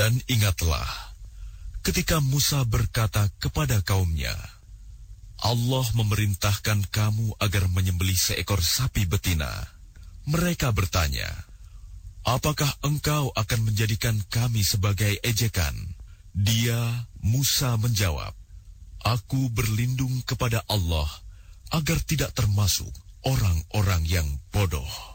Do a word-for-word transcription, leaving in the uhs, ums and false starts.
Dan ingatlah, ketika Musa berkata kepada kaumnya, Allah memerintahkan kamu agar menyembelih seekor sapi betina. Mereka bertanya, apakah engkau akan menjadikan kami sebagai ejekan? Dia, Musa menjawab, aku berlindung kepada Allah agar tidak termasuk orang-orang yang bodoh.